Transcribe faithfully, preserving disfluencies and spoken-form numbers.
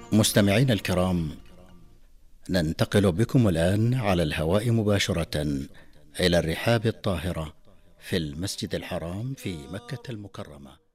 مستمعين الكرام، ننتقل بكم الآن على الهواء مباشرة إلى الرحاب الطاهرة في المسجد الحرام في مكة المكرمة.